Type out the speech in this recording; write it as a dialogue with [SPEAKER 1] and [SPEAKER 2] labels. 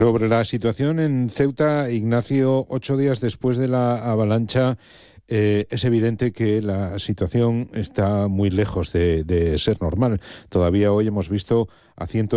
[SPEAKER 1] Sobre la situación en Ceuta, Ignacio, 8 días después de la avalancha, es evidente que la situación está muy lejos de ser normal. Todavía hoy hemos visto a cientos